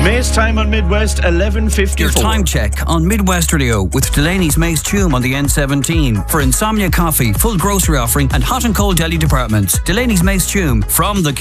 Mace time on Midwest, 11:54. Your time check on Midwest Radio with Delaney's Mace Tume on the N17 for Insomnia Coffee, full grocery offering and hot and cold deli departments. Delaney's Mace Tume from the